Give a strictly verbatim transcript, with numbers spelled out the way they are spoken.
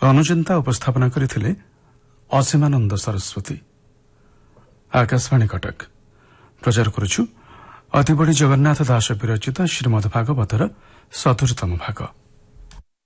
अनुचिंता उपस्थापना करथिले असीमानंद सरस्वती। आकाशवाणी कटक प्रचार करुछु अतिबड़ी जगन्नाथ दास विरचित श्रीमद् भागवतर चतुर्थतम भाग।